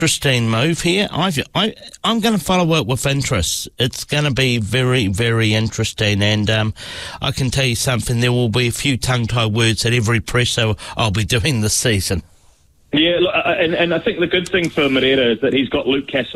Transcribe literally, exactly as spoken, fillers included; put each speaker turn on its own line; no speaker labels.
Interesting move here. I've, I, I'm going to follow it with interest. It's going to be very, very interesting. And um, I can tell you something, there will be a few tongue-tied words at every presser I'll be doing this season.
Yeah, and, and I think the good thing for Moreira is that he's got Luke Castle